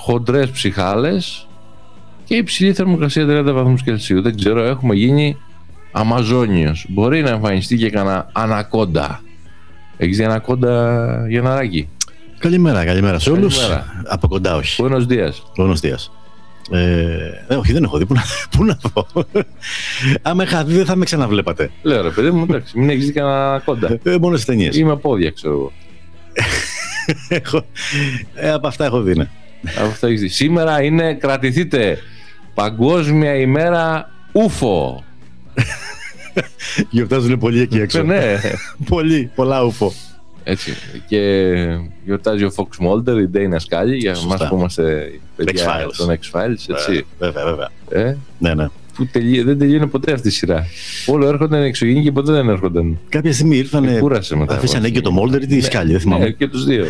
χοντρές ψυχάλες και υψηλή θερμοκρασία 30 βαθμούς Κελσίου. Δεν ξέρω, έχουμε γίνει Αμαζόνιος. Μπορεί να εμφανιστεί και κανένα ανακόντα. Έχεις δει ανακόντα, Γενναράκη? Καλημέρα σε όλους. Από κοντά όχι. Buenos días. Όχι, δεν έχω δει. Πού να πω. Άμα είχα δει, δεν θα με ξαναβλέπατε. Λέω ρε παιδί μου, εντάξει, μην έχεις δει κανένα ανακόντα. Μόνο στις ταινίες. Είμαι πόδια, ξέρω εγώ. Από αυτά έχω δει, ναι. Από αυτά έχεις δει. Σήμερα είναι, κρατηθείτε, Παγκόσμια ημέρα UFO. Γιορτάζουν πολλοί εκεί έξω. Ναι. Πολλά UFO. Έτσι. Και γιορτάζει ο Fox Mulder, η Dana Scully, για εμάς που είμαστε παιδιά των X-Files, έτσι. Βέβαια. Ναι. Που δεν τελειώνει ποτέ αυτή η σειρά. Όλο έρχονταν εξωγήινοι και ποτέ δεν έρχονταν. Κάποια στιγμή ήρθανε. Κούρασε μετά. Αφήσανε και το Mulder ή τη Scully, δεν θυμάμαι. Και τους δύο.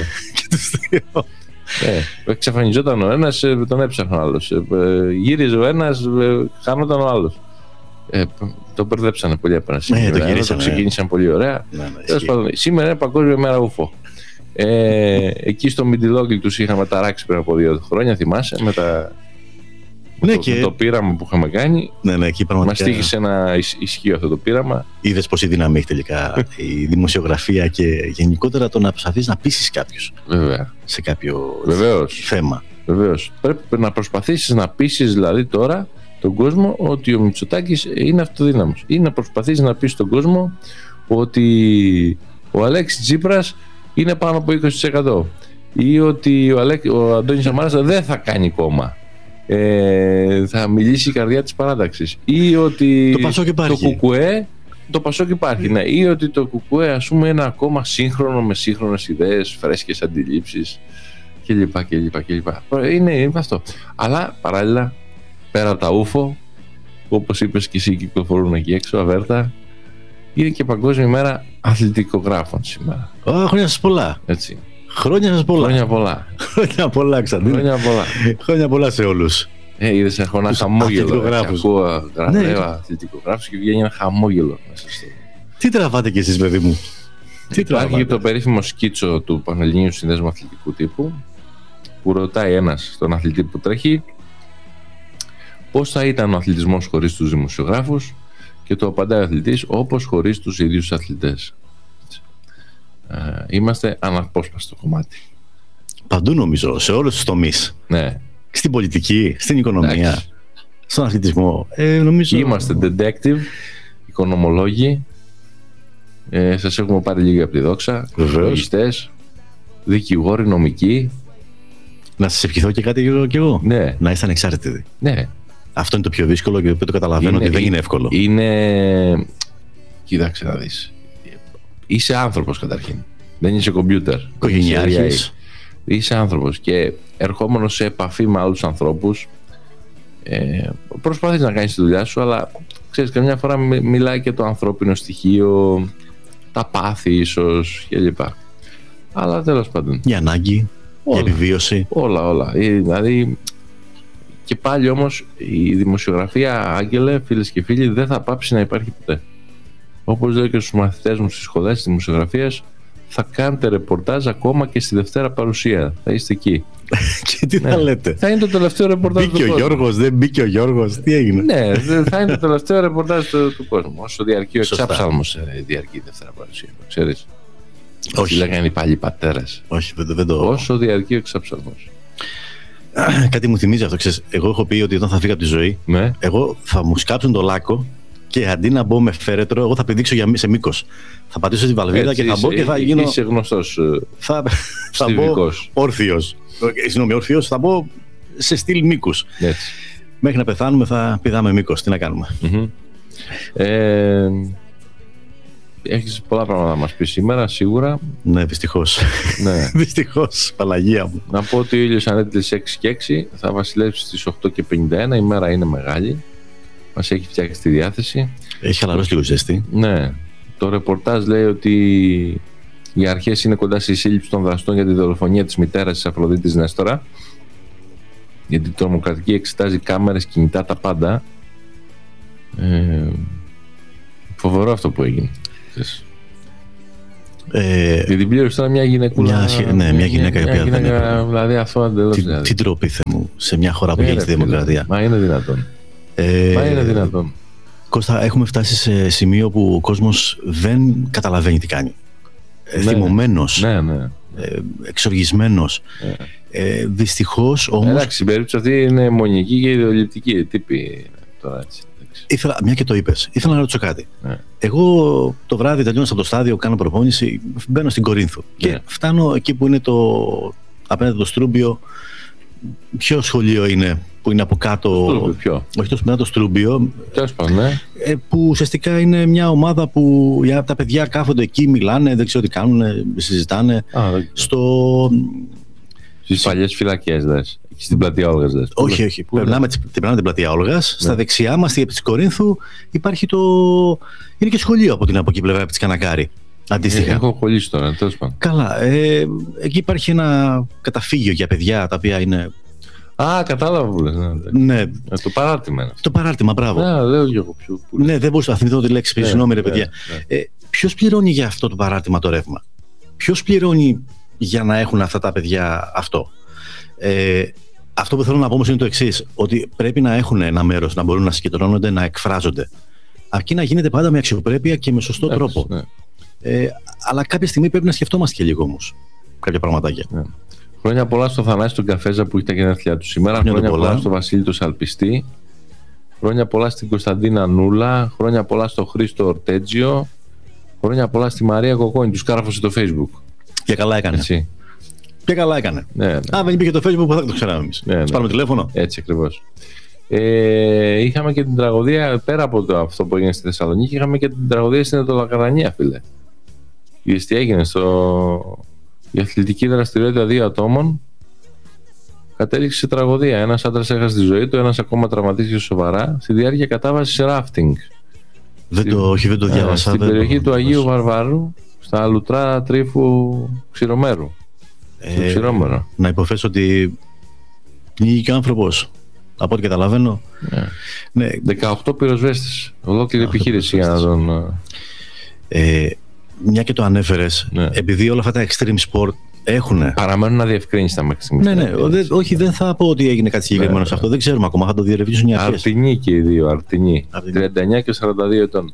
Εξαφανιζόταν ο ένας, τον έψαχνε ο άλλος. Γύριζε ο ένας, χάνονταν ο άλλος. Το μπερδέψανε πολύ απέναντι. Το ξεκίνησαν πολύ ωραία. Σήμερα είναι Παγκόσμια ημέρα UFO. Εκεί στο Μιντιλόγκλι τους είχαμε ταράξει πριν από 2 χρόνια, θυμάσαι, με το πείραμα που είχαμε κάνει. Ναι, εκεί πραγματικά μας τύχησε ένα ισχύο αυτό το πείραμα. Είδες πόση δύναμη έχει τελικά η δημοσιογραφία και γενικότερα το να προσπαθείς να πείσεις κάποιους. Βέβαια. Σε κάποιο θέμα. Βεβαίως. Πρέπει να προσπαθήσεις να πείσεις δηλαδή τώρα τον κόσμο ότι ο Μητσοτάκης είναι αυτοδύναμος, ή να προσπαθείς να πεις στον κόσμο ότι ο Αλέξης Τσίπρας είναι πάνω από 20%, ή ότι ο Αντώνης Σαμάρας δεν θα κάνει κόμμα, θα μιλήσει η καρδιά της παράταξης, ή ότι το Πασόκ υπάρχει, ναι, ή ότι το ΚΚΕ ας πούμε είναι ένα κόμμα σύγχρονο με σύγχρονες ιδέες, φρέσκες αντιλήψεις κλπ. Είναι αυτό. Αλλά παράλληλα, πέρα από τα UFO, που όπως είπες και εσύ κυκλοφορούν εκεί έξω αβέρτα, είναι και Παγκόσμια ημέρα αθλητικογράφων σήμερα. Χρόνια σας πολλά. Έτσι. Χρόνια σας πολλά. Χρόνια πολλά, Ξαντίνο. Χρόνια πολλά σε όλους. Είδες, έχω ένα χαμόγελο. Ακούω αθλητικογράφους και βγαίνει ένα χαμόγελο μέσα στο... Τι τραβάτε κι εσείς, παιδί μου? Υπάρχει το περίφημο σκίτσο του Πανελληνίου Συνδέσμου Αθλητικού Τύπου, που ρωτάει ένας στον αθλητή που τρέχει πώς θα ήταν ο αθλητισμός χωρίς τους δημοσιογράφους, και το απαντάει ο αθλητής όπως χωρίς τους ίδιους αθλητές. Είμαστε αναπόσπαστο κομμάτι. Παντού νομίζω, σε όλους τους τομείς. Ναι. Στην πολιτική, στην οικονομία, στον αθλητισμό. Νομίζω... Είμαστε detective, οικονομολόγοι. Σας έχουμε πάρει λίγα από τη δόξα. Λογιστές, δικηγόροι, νομικοί. Να σας ευχηθώ και κάτι κι εγώ. Ναι. Να είστε ανεξάρτητοι. Ναι. Αυτό είναι το πιο δύσκολο και το καταλαβαίνω ότι δεν είναι εύκολο. Κοίταξε να δεις. Είσαι άνθρωπος καταρχήν. Δεν είσαι κομπιούτερ. Οικογενειάρχης. Είσαι άνθρωπος και ερχόμενος σε επαφή με άλλους ανθρώπους, προσπαθείς να κάνεις τη δουλειά σου, αλλά ξέρεις, καμιά φορά μιλάει και το ανθρώπινο στοιχείο, τα πάθη ίσως κλπ. Αλλά τέλος πάντων. Η ανάγκη, η επιβίωση. Όλα. Δηλαδή, και πάλι όμως η δημοσιογραφία, Άγγελε, φίλες και φίλοι, δεν θα πάψει να υπάρχει ποτέ. Όπως λέω και στους μαθητές μου στις σχολές της δημοσιογραφίας, θα κάνετε ρεπορτάζ ακόμα και στη Δευτέρα παρουσία. Θα είστε εκεί. Και τι θα λέτε? Θα είναι το τελευταίο ρεπορτάζ του κόσμου. Μπήκε ο Γιώργος, δεν μπήκε ο Γιώργος, τι έγινε? Ναι, θα είναι το τελευταίο ρεπορτάζ του κόσμου. Όσο διαρκεί ο εξάψαλμος διαρκεί η Δευτέρα παρουσία. Ξέρεις. Όχι. Λέγανε οι παλιοί πατέρες. Όχι, δεν το. Όσο διαρκεί ο εξάψαλμος. Κάτι μου θυμίζει αυτό, ξέρεις. Εγώ έχω πει ότι όταν θα φύγω από τη ζωή, ναι, εγώ θα μου σκάψουν το λάκκο και αντί να μπω με φέρετρο, εγώ θα πηδήξω σε μήκος. Θα πατήσω τη βαλβίδα και θα μπω και θα γίνω. Είσαι γνωστός. Θα μπω όρθιος. Συγγνώμη, όρθιος, θα μπω σε στυλ μήκους. Μέχρι να πεθάνουμε θα πηδάμε μήκος. Τι να κάνουμε. Έχεις πολλά πράγματα να μας πεις σήμερα, σίγουρα. Ναι, δυστυχώς. Ναι. Δυστυχώς, Παναγία μου. Να πω ότι ο ήλιος ανέτειλε 6 και 6, θα βασιλεύσει στις 8 και 51, η μέρα είναι μεγάλη. Μας έχει φτιάξει τη διάθεση. Έχει χαλαρώσει λίγο ζέστη. Ναι. Το ρεπορτάζ λέει ότι οι αρχές είναι κοντά στη σύλληψη των δραστών για τη δολοφονία της μητέρας της Αφροδίτης Νέστορα. Γιατί η τρομοκρατική εξετάζει κάμερες, κινητά, τα πάντα. Φοβερό αυτό που έγινε. Και την πλήρωσε τώρα μια γυναικούλα. Μια γυναίκα η οποία δεν είναι. Δηλαδή αυτό αντελώς. Τι ντροπή, Θεέ μου, σε μια χώρα που έχει τη δημοκρατία. Μα είναι δυνατόν. Μα είναι δυνατόν. Κώστα, έχουμε φτάσει σε σημείο που ο κόσμος δεν καταλαβαίνει τι κάνει. Θυμωμένος. Ναι. Εξοργισμένος. Δυστυχώς όμως. Εντάξει, η περίπτωση αυτή είναι μονική και ιδεολειπτική. Τι πει τώρα έτσι. Μια και το είπες, ήθελα να ρωτήσω κάτι. Εγώ το βράδυ τελειώνω από το στάδιο, κάνω προπόνηση, μπαίνω στην Κορίνθου και φτάνω εκεί που είναι απέναντι το Στρούμπιο. Ποιο σχολείο είναι που είναι από κάτω? Όχι το Στρούμπιο, το Στρούμπιο. Που ουσιαστικά είναι μια ομάδα που τα παιδιά κάθονται εκεί, μιλάνε, δεν ξέρω τι κάνουν, συζητάνε. Στις παλιές φυλακές, λες. Στην πλατεία Όλγας, λες. Όχι. Περνάμε την πλατεία Όλγας. Στα δεξιά μας, επί της Κορίνθου, υπάρχει είναι και σχολείο από εκεί πλευρά, επί της Κανακάρη. Αντίστοιχα. Έχω κολλήσει τώρα, τέλος πάντων. Καλά. Εκεί υπάρχει ένα καταφύγιο για παιδιά τα οποία είναι. Κατάλαβα που λες. Ναι. Το παράρτημα. Το παράρτημα, μπράβο. Λέω και εγώ πιο. Ναι, δεν μπορούσα να θυμηθώ τη λέξη. Συγγνώμη, ρε παιδιά. Ποιος πληρώνει για αυτό το παράρτημα το ρεύμα? Ποιος πληρώνει για να έχουν αυτά τα παιδιά αυτό? Αυτό που θέλω να πω όμως είναι το εξής, ότι πρέπει να έχουν ένα μέρος, να μπορούν να συγκεντρώνονται, να εκφράζονται. Αρκεί να γίνεται πάντα με αξιοπρέπεια και με σωστό τρόπο. Ναι. Αλλά κάποια στιγμή πρέπει να σκεφτόμαστε και λίγο όμως κάποια πραγματάκια. Ναι. Χρόνια πολλά στο Θανάση τον Καφέζα που έχει τα γενέθλιά του σήμερα. Χρόνια πολλά στο Βασίλη τον Σαλπιστή. Χρόνια πολλά στην Κωνσταντίνα Νούλα. Χρόνια πολλά στο Χρήστο Ορτέτζιο. Χρόνια πολλά στη Μαρία Κοκόνη. Τους κάρφωσε το Facebook. Και καλά έκανε. Έτσι. Και καλά έκανε. Ναι. Δεν υπήρχε το Facebook που θα το ξέραμε εμείς. Ναι. Πάρουμε τηλέφωνο. Έτσι ακριβώς. Είχαμε και την τραγωδία πέρα από αυτό που έγινε στη Θεσσαλονίκη. Είχαμε και την τραγωδία στην Ετωλακαρανία, φίλε. Είδες τι έγινε η αθλητική δραστηριότητα 2 ατόμων κατέληξε σε τραγωδία. Ένας άντρας έχασε τη ζωή του, ένας ακόμα τραυματίστηκε σοβαρά στη διάρκεια κατάβασης ράφτινγκ. Δεν το διάβασα. Στην περιοχή του Αγίου Βαρβάρου, στα λουτρά τρίφου Ξηρομέρου. Να υποθέσω ότι πνίγηκε άνθρωπος, από ό,τι καταλαβαίνω. Ναι. 18 πυροσβέστες. Ολόκληρη επιχείρηση για να τον. Μια και το ανέφερες, επειδή όλα αυτά τα extreme sport έχουν. Παραμένουν αδιευκρίνηστα μέχρι στιγμής. Ναι. Όχι, δεν θα πω ότι έγινε κάτι συγκεκριμένο σε αυτό. Δεν ξέρουμε ακόμα. Θα το διερευνήσουν οι αρχές. Αρτινοί και οι δύο. Αρτινοί. 39 και 42 ετών.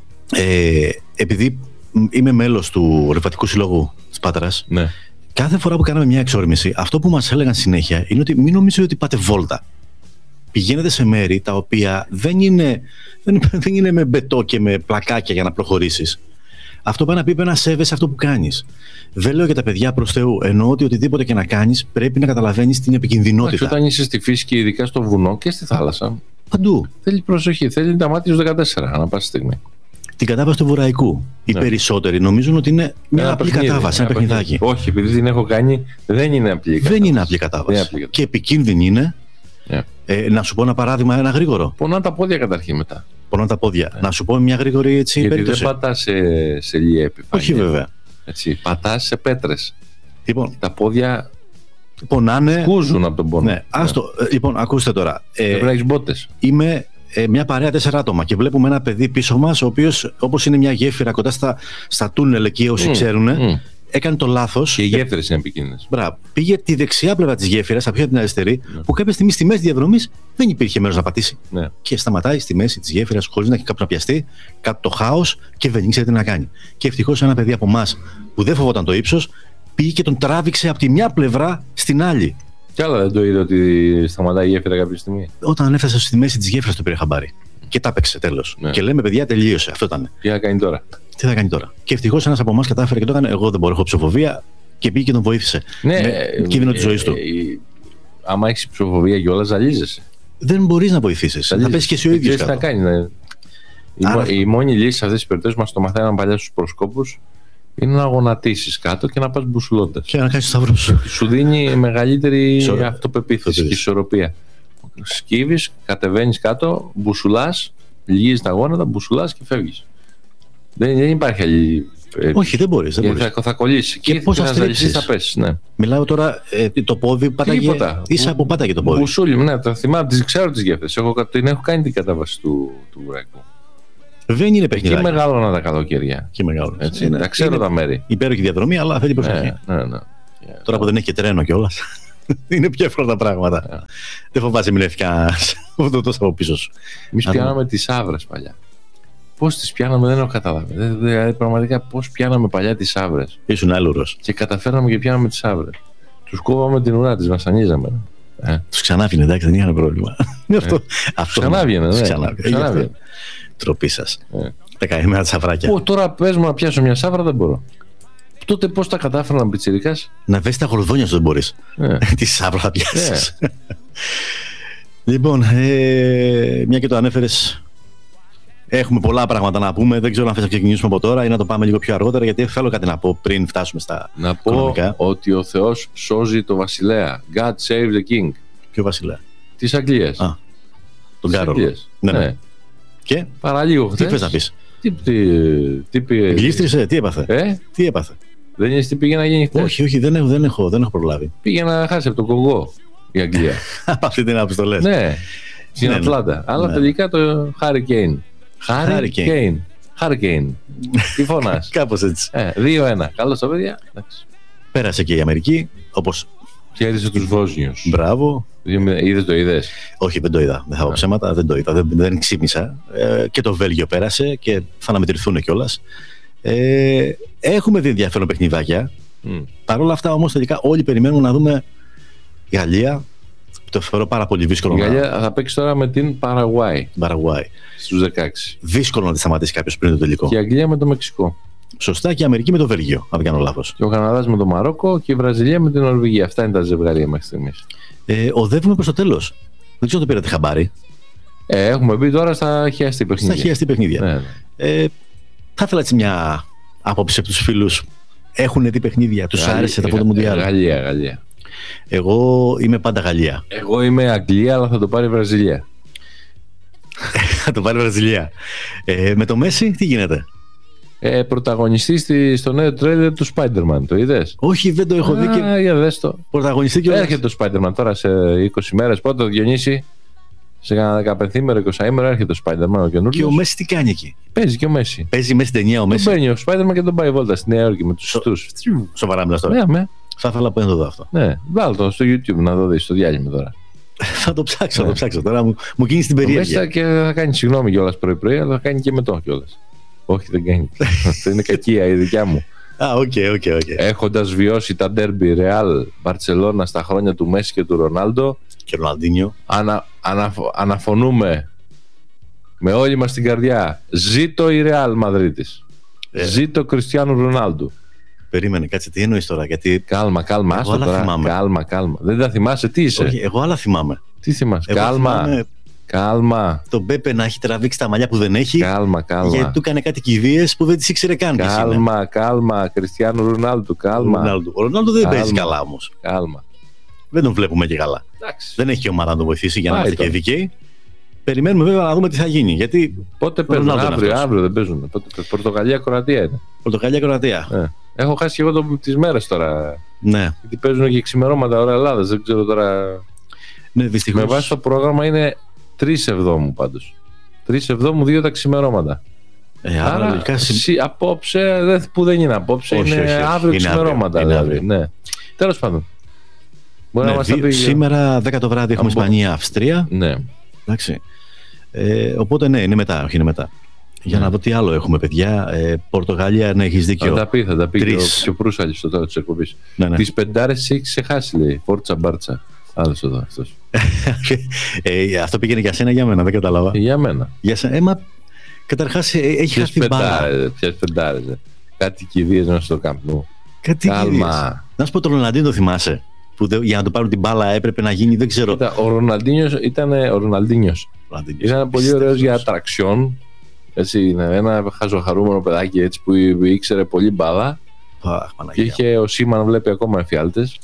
Επειδή είμαι μέλος του Ρευματικού Συλλόγου της Πάτρας, κάθε φορά που κάναμε μια εξόρμηση, αυτό που μας έλεγαν συνέχεια είναι ότι μην νομίζετε ότι πάτε βόλτα. Πηγαίνετε σε μέρη τα οποία δεν είναι με μπετό και με πλακάκια για να προχωρήσεις. Αυτό πάει να πει να σέβεσαι αυτό που κάνεις. Δεν λέω για τα παιδιά προς Θεού. Εννοώ ότι οτιδήποτε και να κάνεις πρέπει να καταλαβαίνεις την επικινδυνότητα. Όταν είσαι στη φύση και ειδικά στο βουνό και στη θάλασσα. Παντού. Θέλει προσοχή. Θέλει τα μάτια στους 14 ανά πάσα στιγμή. Την κατάβαση του Βορραϊκού. Οι περισσότεροι νομίζουν ότι είναι μια απλή κατάβαση, ένα παιχνιδάκι. Όχι, επειδή την έχω κάνει, δεν είναι απλή κατάβαση. Δεν είναι απλή κατάβαση. Και επικίνδυνη είναι. Να σου πω ένα παράδειγμα, ένα γρήγορο. Πονά τα πόδια καταρχήν μετά. Πονά τα πόδια. Να σου πω μια γρήγορη έτσι. Γιατί περίπτωση. Δεν πατάς σε λιέ επιφάνεια. Όχι βέβαια. Πατάς σε πέτρες. Λοιπόν, τα πόδια πονάνε. Σκούζουν από τον πόνο. Ναι. Λοιπόν, ακούστε τώρα. Πρέπει να έχεις μπότες. Είμαι μια παρέα 4 άτομα και βλέπουμε ένα παιδί πίσω μας, ο οποίος, όπως είναι μια γέφυρα κοντά στα τούνελ εκεί, όσοι ξέρουν, έκανε το λάθος. Και οι γέφυρες είναι επικίνδυνες. Μπράβο. Πήγε τη δεξιά πλευρά της γέφυρας, απ' την αριστερή, που κάποια στιγμή στη μέση διαδρομής δεν υπήρχε μέρος να πατήσει. Και σταματάει στη μέση της γέφυρας χωρίς να έχει κάποιον να πιαστεί, κάτω το χάος και δεν ήξερε τι να κάνει. Και ευτυχώς ένα παιδί από εμάς που δεν φοβόταν το ύψος, πήγε και τον τράβηξε από τη μια πλευρά στην άλλη. Κι άλλα δεν το είδε ότι σταματάει η γέφυρα κάποια στιγμή. Όταν έφτασε στη μέση της γέφυρας το πήρε χαμπάρι. Και τα έπαιξε τέλος. Και λέμε, παιδιά, τελείωσε. Αυτό ήταν. Τι θα κάνει τώρα. Τι θα κάνει τώρα. Και ευτυχώς ένας από εμάς κατάφερε και το έκανε. Εγώ δεν μπορώ, έχω ψοφοβία. Και πήγε και τον βοήθησε. Ναι, κίνδυνο της ζωής του. Άμα έχεις ψοφοβία και όλα, ζαλίζεσαι. Δεν μπορείς να βοηθήσεις. Θα πέσει και εσύ ο ίδιος. Τι θα κάνει. Η μόνη λύση σε αυτές τις περιπτώσεις, μας το μαθαίναν παλιά στους προσκόπους, είναι να γονατίσεις κάτω και να πας μπουσουλώντας. Και να κάνεις σταυρούς. Σου δίνει μεγαλύτερη αυτοπεποίθηση και ισορροπία. Σκύβεις, κατεβαίνεις κάτω, μπουσουλάς, λυγίζεις τα γόνατα, μπουσουλάς και φεύγεις. Δεν υπάρχει άλλη. Όχι, δεν μπορείς. Θα κολλήσεις. Και πώς θα στρίψεις. Θα πέσεις. Ναι. Μιλάω τώρα το πόδι, πάταγε. Ίσα που πάταγε το πόδι. Μπουσούλη, ναι, το θυμάμαι, ξέρω τις γέφυρες. Την έχω κάνει την κατάβαση του Βουραϊκού. Δεν είναι παιχνιδάκι. Και μεγάλωνα τα καλοκαίρια. Και έτσι. Τα ξέρω τα μέρη. Υπέροχη διαδρομή, αλλά θέλει προσοχή. Ναι. Τώρα που δεν έχει και τρένο κιόλας, είναι πιο εύκολα τα πράγματα. Δεν φοβάσαι μην έρθει αυτό τόσο από πίσω σου. Εμείς πιάναμε τις άβρες παλιά. Πώς τις πιάναμε, δεν έχω καταλάβει. Δηλαδή, πραγματικά πώς πιάναμε παλιά τις άβρες. Ήσουν άλουρος. Και καταφέραμε και πιάναμε τις άβρες. Τους κόβαμε την ουρά, τις βασανίζαμε. Τους ξανάβγαινε, εντάξει, δεν είχαν πρόβλημα. Αυτό ξανάβγαινε, ναι. Τροπή σας. Τα καημένα σαυράκια. Τώρα πες μου να πιάσω μια σαύρα, δεν μπορώ. Τότε πώς τα κατάφεραν πιτσιρικάς. Να βέσεις τα γολδόνια σου δεν μπορείς. Τι σαύρα θα πιάσεις. Λοιπόν, μια και το ανέφερες, έχουμε πολλά πράγματα να πούμε. Δεν ξέρω αν θες να ξεκινήσουμε από τώρα ή να το πάμε λίγο πιο αργότερα, γιατί θέλω κάτι να πω πριν φτάσουμε στα οικονομικά. Να πω ότι ο Θεός σώζει το βασιλέα. God save the king. Ποιο βασιλέα? Της Αγγλίας. Τον Κάρολο. Ναι. Και παραλίγο χθες. Τι θες να πεις? Τι πήγε? Γλίστρισε, τι έπαθε? Τι έπαθε? Δεν είναι τι πήγε να γίνει χθες? Όχι, δεν έχω προλάβει. Πήγε να χάσει από τον Κονγκό η Αγγλία. Από αυτή την άποψη το λες. Ναι, στην Ατλάντα. Αλλά τελικά το Hurricane. Hurricane. Τι φωνάς? Κάπως έτσι. 2-1. Καλώς τα παιδιά. Πέρασε και η Αμερική, όπως κέρδισε τους Βόσνιους. Μπράβο. Είδες? Όχι, δεν το είδα. Δεν θα πω ψέματα, δεν το είδα. Δεν ξύπνησα. Και το Βέλγιο πέρασε και θα αναμετρηθούν κιόλας. Έχουμε δει ενδιαφέρον παιχνιδάκια. Παρ' όλα αυτά όμως τελικά όλοι περιμένουμε να δούμε Γαλλία. Το θεωρώ πάρα πολύ δύσκολο. Η Γαλλία θα παίξει τώρα με την Παραγουάη. Στους 16. Δύσκολο να τη σταματήσει κάποιος πριν το τελικό. Και η Αγγλία με το Μεξικό. Σωστά, και η Αμερική με το Βέλγιο, αν δεν κάνω λάθος. Και ο Καναδάς με το Μαρόκο και η Βραζιλία με την Νορβηγία. Αυτά είναι τα ζευγάρια μέχρι στιγμής. Οδεύουμε προς το τέλος. Δεν ξέρω το πήρατε χαμπάρι. Έχουμε μπει τώρα στα χιαστή παιχνίδια. Στα χιαστή παιχνίδια. Ναι. Θα ήθελα έτσι μια άποψη από τους φίλους. Έχουν δει παιχνίδια, τους άρεσε το Μουντιάλ? Γαλλία. Εγώ είμαι πάντα Γαλλία. Εγώ είμαι Αγγλία, αλλά θα το πάρει η Βραζιλία. Θα το πάρει η Βραζιλία. Με το Μέση τι γίνεται? Πρωταγωνιστή στο νέο τρέιλερ του Spider-Man. Το είδες? Όχι, δεν το έχω δει. Για δες το. Πρωταγωνιστή και έρχεται το Spider-Man τώρα σε 20 μέρες. Πότε το Διονύση? Σε κανένα 15ημερο, 20ημερο έρχεται το Spider-Man ο καινούριος. Και ο Μέση τι κάνει εκεί? Παίζει και ο Μέση. Παίζει μέσα στην ταινία ο Μέση. Τον παίρνει ο Spider-Man και τον πάει βόλτα στη Νέα Υόρκη με τους ιστούς. Σοβαρά μιλάς τώρα? Ναι. Θα ήθελα να το δω αυτό. Ναι, βάλω το στο YouTube να το δεις στο διάλειμμα τώρα. Θα το ψάξω τώρα. Μου κίνησε την περιέργεια. Και θα κάνει συγγνώμη κιόλας πρωί-πρωί, αλλά θα κάνει και μετά κιόλας. Όχι, δεν κάνει. Αυτό είναι κακία η δικιά μου. Οκ. Έχοντας βιώσει τα ντέρμπι Ρεάλ Μπαρτσελώνα στα χρόνια του Μέση και του Ρονάλντο και Ροναλντίνιο, αναφωνούμε με όλη μας την καρδιά. Ζήτω η Ρεάλ Μαδρίτης. Ζήτω Κριστιάνου Ρονάλντου. Περίμενε, κάτσε, τι εννοείς τώρα? Γιατί... Κάλμα, άστο τώρα. Κάλμα. Δεν τα θυμάσαι, τι είσαι? Όχι, εγώ άλλα θυμάμαι. Τι θυμάσαι? Κάλμα. Τον Πέπε να έχει τραβήξει τα μαλλιά που δεν έχει. Κάλμα. Γιατί του έκανε κάτι κηδείες που δεν τις ήξερε καν. Κάλμα. Κριστιάνου Ρονάλντου, κάλμα. Ο Ρονάλντου δεν παίζει καλά όμως. Κάλμα. Δεν τον βλέπουμε και καλά. Εντάξει. Δεν έχει ομάδα να τον βοηθήσει για να είμαστε και δικαίοι. Περιμένουμε βέβαια να δούμε τι θα γίνει. Γιατί πότε παίζουν? Αύριο δεν παίζουν. Πορτογαλία-Κροατία είναι. Πορτογαλία-Κροατία. Έχω χάσει και εγώ τις μέρες τώρα. Ναι. Γιατί παίζουν και ξημερώματα ώρα Ελλάδας. Δεν ξέρω τώρα. Ναι, δυστυχώς. Με βάση το πρόγραμμα είναι 3 Εβδόμου πάντως. 3 Εβδόμου 2 τα ξημερώματα. Άρα λογικά... απόψε, που δεν είναι απόψε, είναι αύριο ξημερώματα. Δηλαδή. Ναι. Τέλος πάντων. Σήμερα 10 το βράδυ έχουμε Ισπανία-Αυστρία. Ναι. Εντάξει. Οπότε ναι, είναι μετά. Για να δω τι άλλο έχουμε, παιδιά. Πορτογαλία, ναι, έχεις δίκιο. Θα τα πει και ο Προύσαλης στο τέλος της εκπομπής. Ναι. Τις πεντάρες έχεις ξεχάσει, λέει. Φόρτσα Μπάρτσα. Άλλος εδώ αυτός. Αυτό πήγαινε για σένα, για μένα, δεν κατάλαβα. Για μένα. Για σένα. Καταρχάς έχει χάσει την μπάλα. Ποιες πεντάρες. Κάτι κηδείες μέσα στο Καμπνού. Κάλμα. Να σου πω, το Ροναλντίνο το θυμάσαι? Που για να του πάρουν την μπάλα έπρεπε να γίνει, δεν ξέρω. Ο Ροναλντίνιος ήταν πολύ ωραίος για ατραξιόν. Έτσι, ένα χαζοχαρούμενο παιδάκι έτσι, που ήξερε πολύ μπάλα. Και είχε ο Σίμαν βλέπει ακόμα εφιάλτες.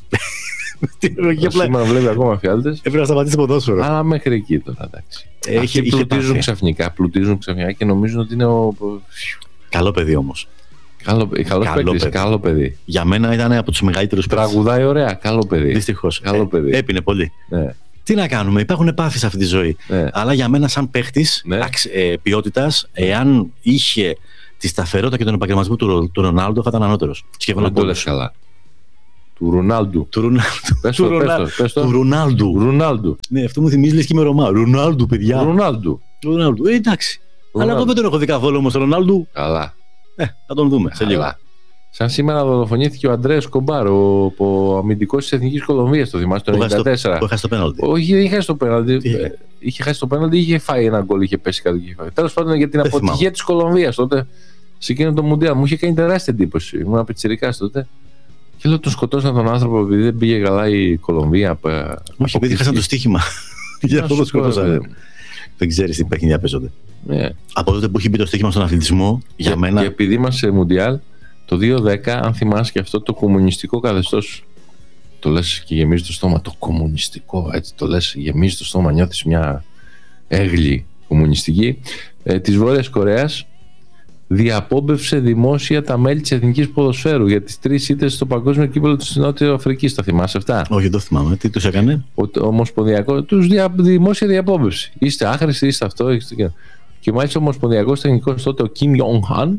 Έπρεπε να σταματήσει ποδόσφαιρο. Αλλά μέχρι εκεί τώρα, εντάξει. Αυτοί πλουτίζουν ξαφνικά και νομίζουν ότι είναι ο... Καλό παιδί όμως. Καλό παιδί. Για μένα ήταν από τους μεγαλύτερους. Τραγουδάει ωραία, καλό παιδί. Δυστυχώς. Καλό παιδί. Έπινε πολύ. Ναι. Τι να κάνουμε, υπάρχουν επάφειες σε αυτή τη ζωή. Ναι. Αλλά για μένα, σαν παίχτης ποιότητας, εάν είχε τη σταθερότητα και τον επαγγελματισμό του Ρονάλντο, θα ήταν ανώτερος. Δεν το λες καλά. Του Ρονάλντου. Του Ρονάλντου. Ναι, αυτό μου θυμίζει λες και με Ρωμά. Ρονάλντου, παιδιά. Ρονάλντου. Εντάξει. Αλλά εγώ δεν τον έχω δει καθόλου όμως τον Ρονάλντου. Καλά. Θα τον δούμε σε λίγο. Σαν σήμερα δολοφονήθηκε ο Αντρέας Κομπάρ, ο αμυντικός της Εθνικής Κολομβίας, το θυμάστε, το 1994. Που έχασε το πέναλτι. Όχι, δεν είχε χάσει το πέναλτι. Είχε χάσει το πέναλτι, είχε φάει ένα γκολ, είχε πέσει κάτω. Τέλος πάντων, για την αποτυχία της Κολομβίας τότε, σε εκείνο το Μουντιάλ, μου είχε κάνει τεράστια εντύπωση. Ήμουν πιτσιρικάς τότε. Και λέω, τον σκοτώσαν τον άνθρωπο επειδή δεν πήγε καλά η Κολομβία. Όχι, επειδή είχαν το στοίχημα. Γι' αυτό τον σκοτώσαν. Δεν ξέρεις τι παιχνίδια παίζονται. Από τότε που έχει μπει το στοίχημα στον αθλητισμό, για μένα. Και επειδή είμαστε σε Μουντιάλ, το 2010, αν θυμάσαι και αυτό το κομμουνιστικό καθεστώς, το λες και γεμίζει το στόμα, το κομμουνιστικό, έτσι το λες, γεμίζει το στόμα, νιώθεις μια έγλη κομμουνιστική, της Βόρειας Κορέας διαπόμπευσε δημόσια τα μέλη της Εθνικής Ποδοσφαίρου για τις 3 ήττες στο παγκόσμιο κύπελλο της Νότιου Αφρικής. Τα θυμάσαι αυτά? Όχι, το θυμάμαι. Τι τους έκανε? Ο Ομοσπονδιακός τους δημόσια διαπόμπευση. Είστε άχρηστοι, είστε αυτό, είστε... Και μάλιστα ο Ομοσπονδιακός Τεχνικός τότε, ο Κιμ Ιονγκ Χαν,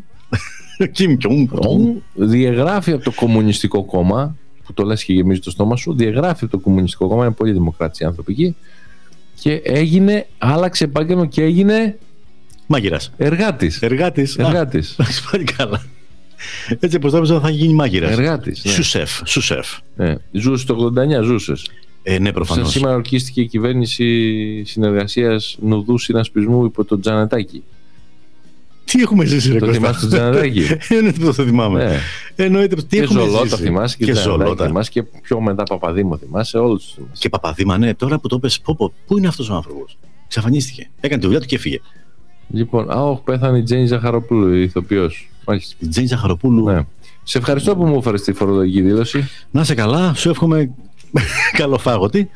διαγράφει από το Κομμουνιστικό Κόμμα, που το λες και γεμίζει το στόμα σου, διαγράφει από το Κομμουνιστικό Κόμμα, είναι πολύ δημοκράτες οι άνθρωποι εκεί, και άλλαξε επάγγελμα και έγινε μάγειρας. Εργάτης. Πάλι καλά. Έτσι πως θα γίνει μάγειρας. Εργάτης. Σουσεφ. Ζούσε το 89, ζούσες. Ναι, προφανώς. Σήμερα ορκίστηκε η κυβέρνηση συνεργασίας νουδού συνασπισμού υπό τον Τζανετάκη. Τι έχουμε ζήσει, ρε Κώστα? Το θυμάσαι τον Τζανετάκη? Εννοείται που το θυμάμαι. Εννοείται τι έχουμε ζήσει. Και Ζολότα θυμάσαι, και Τζανετάκη θυμάσαι, και πιο μετά Παπαδήμο θυμάσαι, όλους τους θυμάσαι. Και Παπαδήμα, ναι, τώρα που το πες, πού είναι αυτός ο άνθρωπος? Εξαφανίστηκε. Έκανε τη δουλειά του και έφυγε. Λοιπόν, πέθανε η Τζέννη Ζαχαροπούλου, η ηθοποιός. Η Τζέννη Ζαχαροπούλου. Ναι. Σε ευχαριστώ που μου έφερες τη φορολογική δήλωση. Να είσαι καλά, σου εύχομαι καλοφάγωτη.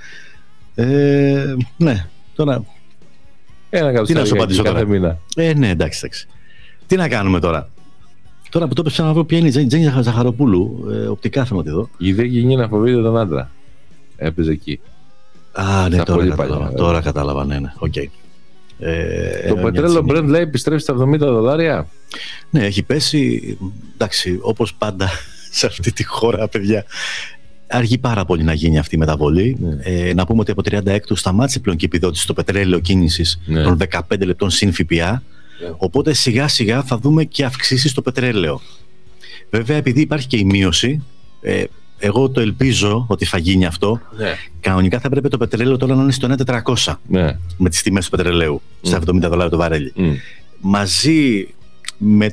Ναι, τώρα. Τι να σου απαντήσω κάθε μήνα. Ναι, εντάξει. Τι να κάνουμε τώρα? Τώρα που το έπαιξα να βρω ποια είναι η Τζέννη Ζαχαροπούλου, οπτικά θέλω να τη δω. Η δε γυνή να φοβείται τον άντρα. Έπαιζε εκεί. Ναι, τώρα κατάλαβα, ναι. Okay. Το πετρέλαιο Brent λέει επιστρέφει στα $70. Ναι, έχει πέσει. Εντάξει, όπως πάντα σε αυτή τη χώρα, παιδιά, αργεί πάρα πολύ να γίνει αυτή η μεταβολή. Να πούμε ότι από 36 σταμάτησε πλέον και η επιδότηση στο πετρέλαιο κίνησης των 15 λεπτών συν ΦΠΑ. Οπότε σιγά σιγά θα δούμε και αυξήσεις στο πετρέλαιο. Βέβαια, επειδή υπάρχει και η μείωση, εγώ το ελπίζω ότι θα γίνει αυτό. Κανονικά θα πρέπει το πετρέλαιο τώρα να είναι στο 1.400 με τις τιμές του πετρελαίου, στα $70 το βαρέλι. Μαζί με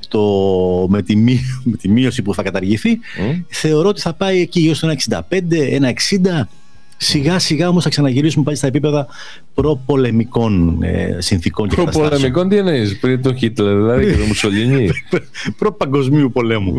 τη μείωση που θα καταργηθεί, θεωρώ ότι θα πάει εκεί γύρω στο 1.65, 1.60. Σιγά σιγά όμως θα ξαναγυρίσουμε πάλι στα επίπεδα προπολεμικών συνθήκων και καταστάσεων. Προπολεμικών τι εννοείς? Πριν τον Χίτλερ δηλαδή και τον Μουσολίνι? Προπαγκοσμίου πολέμου.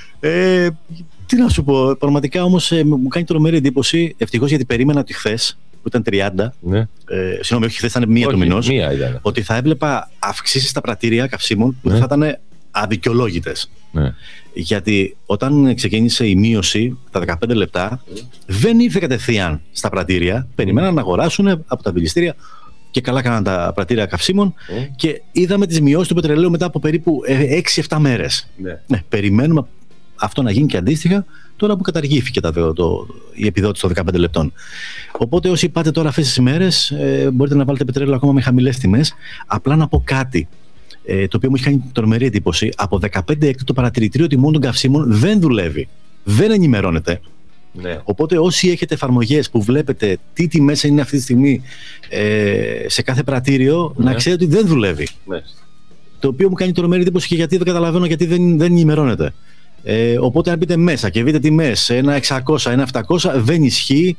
Τι να σου πω, πραγματικά όμως μου κάνει τρομερή εντύπωση, ευτυχώς, γιατί περίμενα ότι χθες, που ήταν 30, συγγνώμη, όχι χθες, ήταν 1 του μηνός, ότι θα έβλεπα αυξήσεις στα πρατήρια καυσίμων που θα ήταν αδικαιολόγητες. Γιατί όταν ξεκίνησε η μείωση τα 15 λεπτά, δεν ήρθε κατευθείαν στα πρατήρια, περιμέναν να αγοράσουν από τα δηληστήρια, και καλά κάναν τα πρατήρια καυσίμων, και είδαμε τις μειώσεις του πετρελαίου μετά από περίπου 6-7 μέρες. Περιμένουμε αυτό να γίνει και αντίστοιχα τώρα που καταργήθηκε η επιδότηση των 15 λεπτών. Οπότε όσοι πάτε τώρα αυτές τις ημέρες, μπορείτε να βάλετε πετρέλαιο ακόμα με χαμηλές τιμές. Απλά να πω κάτι, το οποίο μου έχει κάνει τρομερή εντύπωση. Από 15 το παρατηρητήριο τιμών των καυσίμων δεν δουλεύει. Δεν ενημερώνεται. Οπότε όσοι έχετε εφαρμογές που βλέπετε τι τιμές είναι αυτή τη στιγμή σε κάθε πρατήριο, να ξέρετε ότι δεν δουλεύει. Το οποίο μου κάνει τρομερή εντύπωση, και γιατί δεν καταλαβαίνω γιατί δεν ενημερώνεται. Οπότε αν μπείτε μέσα και δείτε τιμές 1.600, 1.700, δεν ισχύει.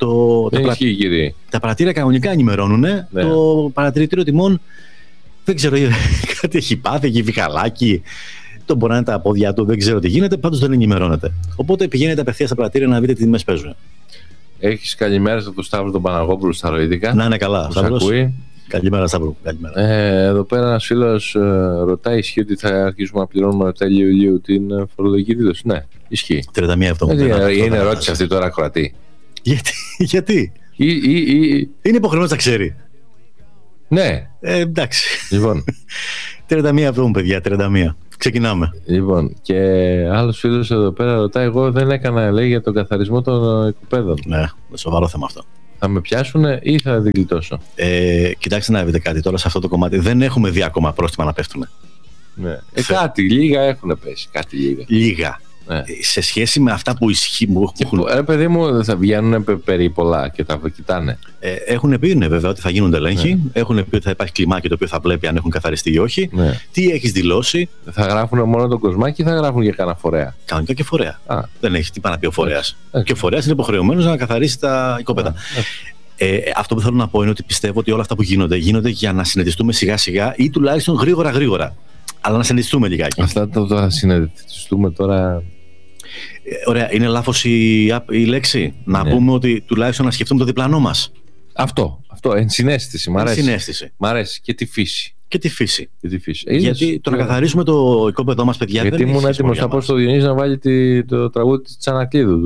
Τα παρατήρια κανονικά ενημερώνουν. Το παρατηρητήριο τιμών δεν ξέρω, κάτι έχει πάθει, έχει βιχαλάκι, το μπορεί να είναι τα πόδια του, δεν ξέρω τι γίνεται, πάντως δεν ενημερώνεται. Οπότε πηγαίνετε απευθείας στα παρατήρια να δείτε τι τιμές παίζουν. Έχεις καλημέρα από τον Σταύρο τον Παναγόπουλο στα Ροϊδικά. Να είναι καλά. Καλημέρα, Σταύρο. Εδώ πέρα ένας φίλος ρωτάει, ισχύει ότι θα αρχίσουμε να πληρώνουμε τέλειο Ιουλίου την φορολογική δήλωση? Ναι, ισχύει. 31 Εβδομάδας. Είναι ερώτηση αυτή τώρα, ακροατή. Γιατί? Είναι υποχρεωμένος να ξέρει. Ναι. Εντάξει. Λοιπόν. 31 αυτό, παιδιά, 31. Ξεκινάμε. Λοιπόν, και άλλος φίλος εδώ πέρα ρωτάει, εγώ δεν έκανα, λέει, για τον καθαρισμό των οικοπαίδων. Ναι, σοβαρό θέμα αυτό. Θα με πιάσουνε ή θα την γλιτώσω? Κοιτάξτε να δείτε κάτι τώρα σε αυτό το κομμάτι. Δεν έχουμε δει ακόμα πρόστιμα να πέφτουν. Ναι. Κάτι λίγα έχουν πέσει. Κάτι λίγα. Ναι. Σε σχέση με αυτά που ισχύουν. Παιδί μου, θα βγαίνουν περί πολλά και τα κοιτάνε. Έχουν πει, ναι, βέβαια, ότι θα γίνονται έλεγχοι. Ναι. Έχουν πει ότι θα υπάρχει κλιμάκι το οποίο θα βλέπει αν έχουν καθαριστεί ή όχι. Ναι. Τι έχεις δηλώσει. Θα γράφουν μόνο τον κοσμάκι ή θα γράφουν και κανένα φορέα? Κανονικά και φορέα. Δεν έχει τι πάει να πει ο φορέας. Και ο φορέας είναι υποχρεωμένος να καθαρίσει τα οικόπεδα. Αυτό που θέλω να πω είναι ότι πιστεύω ότι όλα αυτά που γίνονται για να συνετιστούμε σιγά-σιγά ή τουλάχιστον γρήγορα. Αλλά να συνετιστούμε λιγάκι. Αυτά θα συνετιστούμε τώρα. Ωραία, είναι λάθος η λέξη. Να πούμε ότι τουλάχιστον να σκεφτούμε το διπλανό μας. Αυτό. Ενσυναίσθηση. Μ' αρέσει. Ενσυναίσθηση. Μ' αρέσει. Και τη φύση. Γιατί το να καθαρίσουμε το οικόπεδό μας, παιδιά, γιατί ήμουν έτοιμος να πω στο Διονύση να βάλει το τραγούδι της Τσανακλείδου.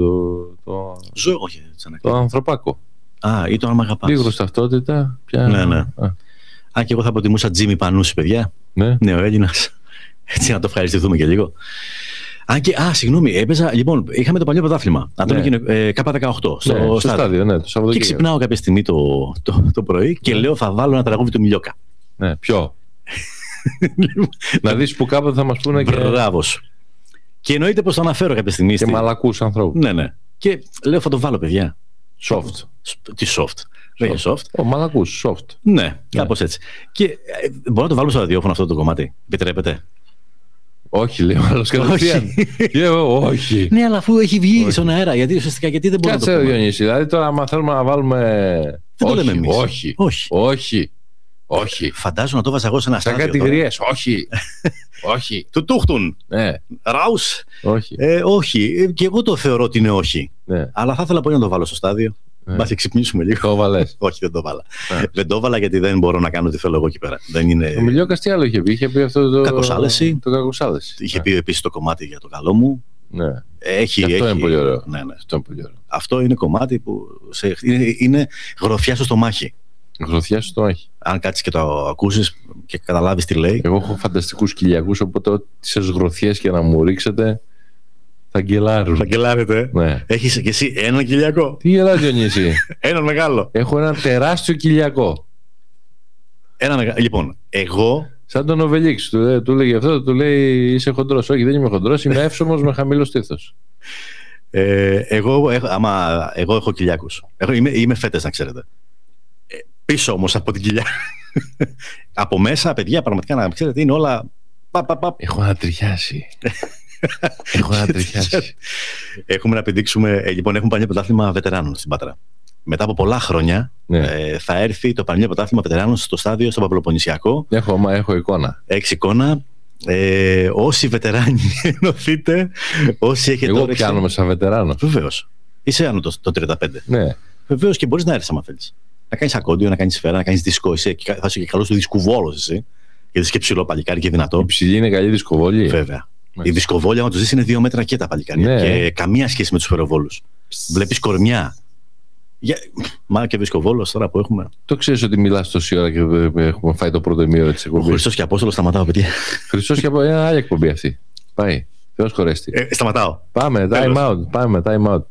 Το Ανθρωπάκο. Ή το Αν Μ' Αγαπάς. Λίγος ταυτότητα. Ναι. Αν και εγώ θα προτιμούσα Τζίμι Πανούση, παιδιά. Ναι, ο Έλληνας. Έτσι να το ευχαριστηθούμε και λίγο. Συγγνώμη, έπαιζα. Λοιπόν, είχαμε το παλιό πρωτάθλημα. K18 στο στάδιο. Ναι, και ξυπνάω κάποια στιγμή το πρωί και λέω θα βάλω ένα τραγούδι του Μιλιόκα. Ναι, ποιο? Να δεις που κάποτε θα μας πούνε και. Μπράβος. Και εννοείται πως το αναφέρω κάποια στιγμή. Και μαλακούς ανθρώπους. Ναι. Και λέω θα το βάλω, παιδιά. Soft. Τι soft. Λέγε soft. Μαλακούς, soft. Ναι, κάπως έτσι. Και μπορώ να το βάλω στο ραδιόφωνο αυτό το κομμάτι. Επιτρέπετε? Όχι, λέει ο άλλος κατευθείαν. Όχι. Ναι, αλλά αφού έχει βγει στον αέρα, γιατί ουσιαστικά δεν μπορούμε να το πούμε. Κάτσε, Διονύση, δηλαδή τώρα άμα θέλουμε να βάλουμε. Δεν το λέμε εμείς. Όχι. Φαντάζομαι να το βάζα εγώ σε ένα στάδιο. Σαν κατηγορίες. Όχι. Του τούχτουν. Ναι. Ράους. Όχι. Όχι. Και εγώ το θεωρώ ότι είναι όχι. Ναι. Αλλά θα ήθελα πολύ να το βάλω στο στάδιο. Μπας και ξυπνήσουμε λίγο. Το βάλες? Όχι, δεν το βάλα. Δεν το βάλα γιατί δεν μπορώ να κάνω ό,τι θέλω εγώ εκεί πέρα. Ο Μιλιόκας τι άλλο είχε πει? Είχε πει αυτό το. Κακοσάλεση. Το κακοσάλεση. Είχε πει επίσης το κομμάτι για το καλό μου. Ναι. Αυτό είναι πολύ ωραίο. Ναι. Αυτό είναι κομμάτι που είναι γροθιά στο στομάχι. Γροθιά στο στομάχι. Αν κάτσεις και το ακούσεις και καταλάβεις τι λέει. Εγώ έχω φανταστικούς κοιλιακούς, οπότε ό,τι τις γροθιές και να μου ρίξετε θα γκελάρουν. Θα γκελάρετε. Ναι. Έχεις και εσύ ένα κοιλιακό? Τι γελάς, Διονύση? Ένα μεγάλο. Έχω ένα τεράστιο κοιλιακό. Λοιπόν, εγώ. Σαν τον Οβελίξ. Του λέγει αυτό, του λέει είσαι χοντρός. Όχι, δεν είμαι χοντρός, είμαι εύσωμος με χαμηλό στήθος. Εγώ έχω κοιλιακούς. Είμαι φέτες, να ξέρετε. Πίσω όμως από την κοιλιά. Από μέσα, παιδιά, πραγματικά να ξέρετε, είναι όλα. Έχω ανατριχιάσει. Έχουμε να επιδείξουμε. Λοιπόν, έχουμε παλιό πρωτάθλημα βετεράνων στην Πάτρα. Μετά από πολλά χρόνια θα έρθει το παλιό πρωτάθλημα βετεράνων στο στάδιο, στο Παπελοποννησιακό. Έχω εικόνα. Έχεις εικόνα. Όσοι βετεράνοι ενωθείτε, όσοι έχετε. Εγώ πιάνομαι σαν βετεράνο. Βεβαίως. Είσαι άνω το 35. Ναι. Βεβαίως και μπορείς να έρθεις άμα θέλεις. Να κάνεις ακόντιο, να κάνεις σφαίρα, να κάνεις δίσκο. Θα είσαι και καλός στο δισκουβόλος εσύ. Γιατί είσαι και ψηλό παλικάρι και δυνατό. Η ψηλή είναι καλή δισκοβόλη. Βέβαια. Η δισκοβόλη, άμα το ζεις, είναι 2 μέτρα και τα παλικάρια. Ναι. Και καμία σχέση με τους σφαιροβόλους. Βλέπεις κορμιά. Μα και δισκοβόλος τώρα που έχουμε. Το ξέρεις ότι μιλάς τόση ώρα και έχουμε φάει το πρώτο ημίωρο της εκπομπής. Ο Χριστός και Απόστολος, σταματάω, παιδιά. Χριστός και Απόστολος, είναι άλλη εκπομπή αυτή. Πάει. Θεός χωρέστη. Σταματάω. Πάμε, time out.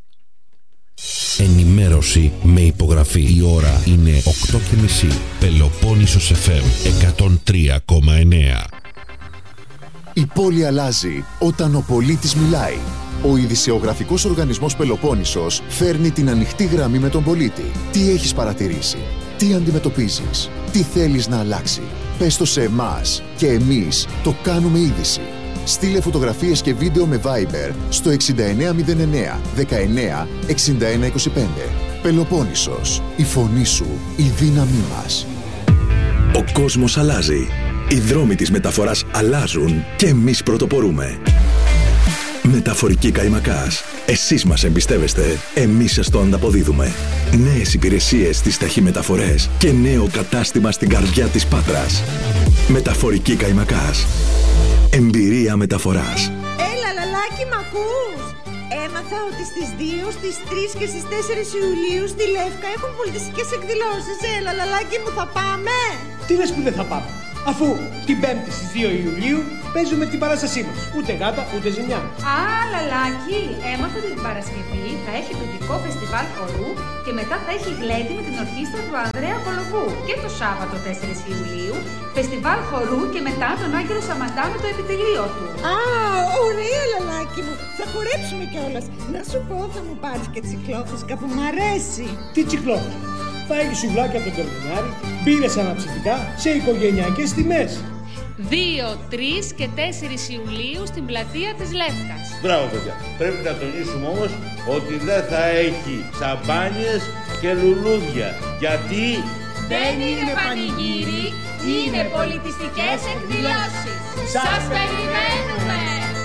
Ενημέρωση με υπογραφή. Η ώρα είναι 8:30. Πελοπόννησος FM 103,9. Η πόλη αλλάζει όταν ο πολίτης μιλάει. Ο ειδησεογραφικός οργανισμός Πελοπόννησος φέρνει την ανοιχτή γραμμή με τον πολίτη. Τι έχεις παρατηρήσει, τι αντιμετωπίζεις, τι θέλεις να αλλάξει. Πες το σε εμάς και εμείς το κάνουμε είδηση. Στείλε φωτογραφίες και βίντεο με Viber στο 6909 19 61 25. Πελοπόννησος, η φωνή σου, η δύναμή μας. Ο κόσμος αλλάζει. Οι δρόμοι της μεταφοράς αλλάζουν και εμείς πρωτοπορούμε. Μεταφορική Καϊμακάς. Εσείς μας εμπιστεύεστε, εμείς σας το ανταποδίδουμε. Νέες υπηρεσίες στις ταχυμεταφορές και νέο κατάστημα στην καρδιά της Πάτρας. Μεταφορική Καϊμακάς. Εμπειρία μεταφοράς. Έλα, λαλάκι, μ' ακούς? έμαθα ότι στις 2, στις 3 και στις 4 Ιουλίου στη Λεύκα έχουν πολιτιστικές εκδηλώσεις. Έλα, λαλάκι μου, θα πάμε? Τι λες που δεν θα πάμε, αφού την 5η στις 2 Ιουλίου παίζουμε την παράστασή μας. Ούτε γάτα, ούτε ζημιά. Α, λαλάκι, έμαθα ότι την Παρασκευή θα έχει παιδικό φεστιβάλ χορού και μετά θα έχει γλέντι με την ορχήστρα του Ανδρέα Κολοβού. Και το Σάββατο 4 Ιουλίου, φεστιβάλ χορού και μετά τον Άγγελο Σαμαντά με το επιτελείο του. Α, ωραία, λαλάκι μου. Θα χορέψουμε κιόλας. Να σου πω, θα μου πάρεις και τσικλόφουσκα που μ' αρέσει. Τι τσικλόφουσκα? Θα έχει σουβλάκια από τον Κορμινάρη, μπύρες αναψυκτικά σε οικογενειακές τιμές. 2, 3 και 4 Ιουλίου στην πλατεία της Λεύκας. Μπράβο, παιδιά. Πρέπει να τονίσουμε όμως ότι δεν θα έχει σαμπάνιες και λουλούδια. Γιατί δεν είναι πανηγύρι, είναι πολιτιστικές εκδηλώσεις. Σας περιμένουμε!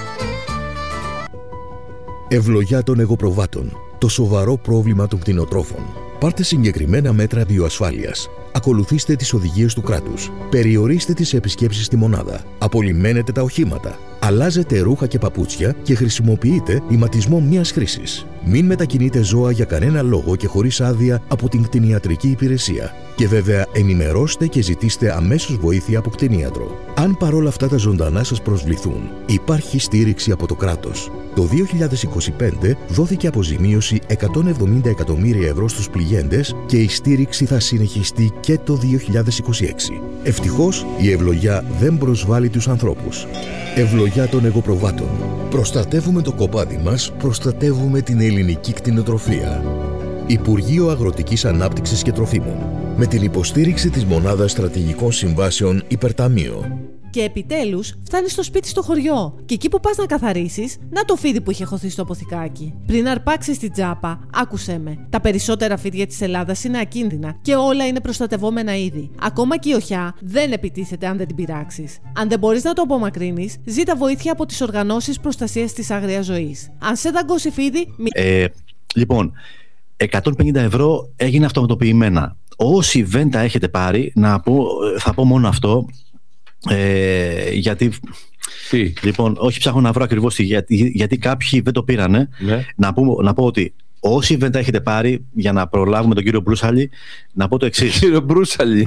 Ευλογιά των εγωπροβάτων. Το σοβαρό πρόβλημα των κτηνοτρόφων. Πάρτε συγκεκριμένα μέτρα βιοασφάλειας. Ακολουθήστε τις οδηγίες του κράτους. Περιορίστε τις επισκέψεις στη μονάδα. Απολυμμένετε τα οχήματα. Αλλάζετε ρούχα και παπούτσια και χρησιμοποιείτε ηματισμό μίας χρήσης. Μην μετακινείτε ζώα για κανένα λόγο και χωρίς άδεια από την κτηνιατρική υπηρεσία. Και βέβαια ενημερώστε και ζητήστε αμέσως βοήθεια από κτηνίατρο. Αν παρόλα αυτά τα ζωντανά σας προσβληθούν, υπάρχει στήριξη από το κράτος. Το 2025 δόθηκε αποζημίωση 170 εκατομμύρια ευρώ στους πληγέντες και η στήριξη θα συνεχιστεί και το 2026. Ευτυχώς η ευλογιά δεν προσβάλλει τους ανθρώπους. Ευλογιά των εγωπροβάτων. Προστατεύουμε το κοπάδι μας, προστατεύουμε την ελληνική κτηνοτροφία. Υπουργείο Αγροτικής Ανάπτυξης και Τροφίμων. Με την υποστήριξη της Μονάδας Στρατηγικών Συμβάσεων Υπερταμείο. Και επιτέλους φτάνεις στο σπίτι στο χωριό. Και εκεί που πας να καθαρίσεις, να το φίδι που είχε χωθεί στο αποθηκάκι. Πριν αρπάξεις την τσάπα, άκουσέ με. Τα περισσότερα φίδια της Ελλάδας είναι ακίνδυνα και όλα είναι προστατευόμενα είδη. Ακόμα και η οχιά δεν επιτίθεται αν δεν την πειράξεις. Αν δεν μπορείς να το απομακρύνεις, ζήτα βοήθεια από τις οργανώσεις προστασίας της άγριας ζωής. Αν σε δαγκώσει φίδι. Λοιπόν, 150 ευρώ έγινε αυτοματοποιημένα. Όσοι δεν τα έχετε πάρει, θα πω μόνο αυτό. Γιατί λοιπόν, όχι ψάχνω να βρω ακριβώς γιατί κάποιοι δεν το πήρανε. Ναι. Να πω ότι όσοι δεν τα έχετε πάρει, για να προλάβουμε τον κύριο Μπρούσαλη, να πω το εξής. Κύριο Μπρούσαλη.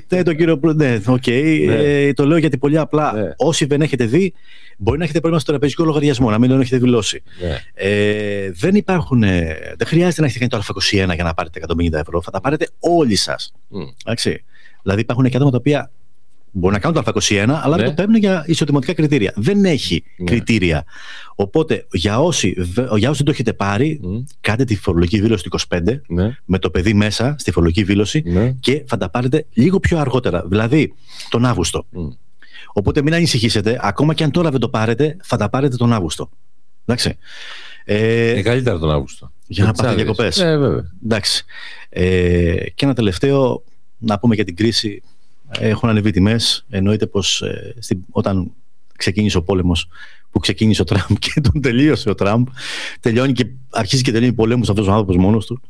Το λέω γιατί πολύ απλά. Ναι. Όσοι δεν έχετε δει, μπορεί να έχετε πρόβλημα στο τραπεζικό λογαριασμό, να μην τον έχετε δηλώσει. Ναι. Δεν χρειάζεται να έχετε κάνει το Α21 για να πάρετε 150 ευρώ. Θα τα πάρετε όλοι σας. Δηλαδή υπάρχουν και άτομα τα οποία μπορεί να κάνουν το Α21, αλλά δεν το παίρνουν για ισοτιμωτικά κριτήρια. Δεν έχει κριτήρια. Οπότε, για όσοι δεν το έχετε πάρει, κάντε τη φορολογική δήλωση του 25, με το παιδί μέσα στη φορολογική δήλωση, και θα τα πάρετε λίγο πιο αργότερα, δηλαδή τον Αύγουστο. Οπότε μην ανησυχήσετε, ακόμα και αν τώρα δεν το πάρετε, θα τα πάρετε τον Αύγουστο. Εντάξει. Καλύτερα τον Αύγουστο. Για να πάτε διακοπές. Βέβαια. Εντάξει. Και ένα τελευταίο, να πούμε για την κρίση. Έχουν ανεβεί τιμές. Εννοείται πως όταν ξεκίνησε ο πόλεμος, που ξεκίνησε ο Τραμπ και τον τελείωσε ο Τραμπ, αρχίζει και τελειώνει πολέμους αυτός ο άνθρωπος μόνος του.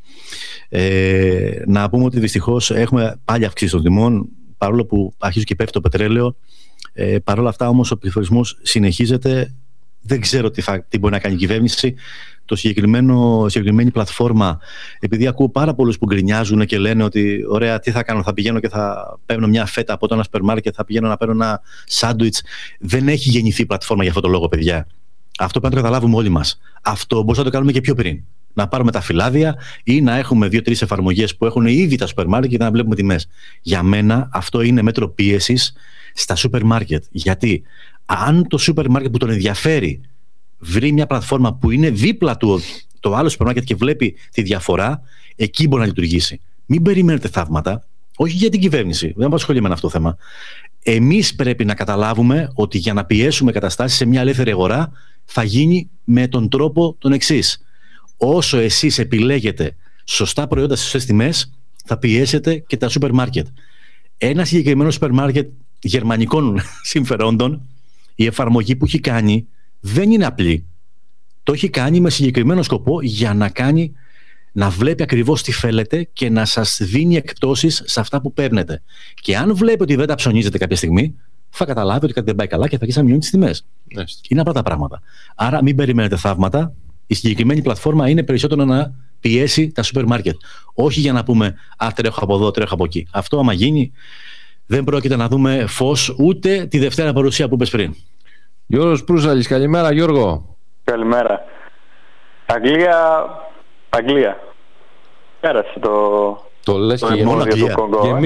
Να πούμε ότι δυστυχώς έχουμε πάλι αυξήσει των τιμών, παρόλο που αρχίζει και πέφτει το πετρέλαιο. Παρόλα αυτά όμως ο πληθωρισμός συνεχίζεται. Δεν ξέρω τι μπορεί να κάνει η κυβέρνηση. Συγκεκριμένη πλατφόρμα, επειδή ακούω πάρα πολλούς που γκρινιάζουν και λένε ότι ωραία, τι θα κάνω, θα πηγαίνω και θα παίρνω μια φέτα από το ένα σούπερ μάρκετ, θα πηγαίνω να παίρνω ένα σάντουιτς. Δεν έχει γεννηθεί πλατφόρμα για αυτό το λόγο, παιδιά. Αυτό πρέπει να το καταλάβουμε όλοι μας. Αυτό μπορούμε να το κάνουμε και πιο πριν. Να πάρουμε τα φυλάδια ή να έχουμε 2-3 εφαρμογές που έχουν ήδη τα σούπερ μάρκετ και να βλέπουμε τιμές. Για μένα αυτό είναι μέτρο πίεσης στα σούπερ μάρκετ. Γιατί αν το σούπερ μάρκετ που τον ενδιαφέρει βρει μια πλατφόρμα που είναι δίπλα του το άλλο σούπερ μάρκετ και βλέπει τη διαφορά, εκεί μπορεί να λειτουργήσει. Μην περιμένετε θαύματα, όχι για την κυβέρνηση, δεν απασχολεί με αυτό το θέμα. Εμείς πρέπει να καταλάβουμε ότι για να πιέσουμε καταστάσεις σε μια ελεύθερη αγορά θα γίνει με τον τρόπο τον εξής. Όσο εσείς επιλέγετε σωστά προϊόντα στις σωστές τιμές, θα πιέσετε και τα σούπερ μάρκετ. Ένα συγκεκριμένο σούπερ μάρκετ γερμανικών συμφερόντων, η εφαρμογή που έχει κάνει δεν είναι απλή. Το έχει κάνει με συγκεκριμένο σκοπό για να βλέπει ακριβώς τι θέλετε και να σας δίνει εκπτώσεις σε αυτά που παίρνετε. Και αν βλέπει ότι δεν τα ψωνίζετε κάποια στιγμή, θα καταλάβει ότι κάτι δεν πάει καλά και θα αρχίσει να μειώνει τις τιμές. Είναι απλά τα πράγματα. Άρα μην περιμένετε θαύματα. Η συγκεκριμένη πλατφόρμα είναι περισσότερο να πιέσει τα σούπερ μάρκετ. Όχι για να πούμε τρέχω από εδώ, τρέχω από εκεί. Αυτό άμα γίνει, δεν πρόκειται να δούμε φως ούτε τη Δευτέρα παρουσία που είπες πριν. Γιώργος Προύσαλης, καλημέρα Γιώργο. Καλημέρα. Αγγλία. Πέρασε το λες και του Κονγκό.